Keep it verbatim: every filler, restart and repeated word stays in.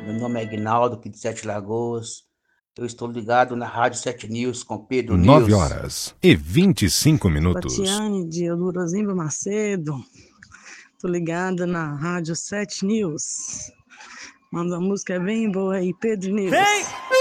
Meu nome é Aguinaldo, aqui de Sete Lagoas. Eu estou ligado na Rádio Sete News com Pedro nove News. horas e vinte e cinco minutos. Tatiane de Eudorozimba Macedo. Tô ligada na Rádio Sete News. Manda uma música bem boa aí, Pedro News. Vem!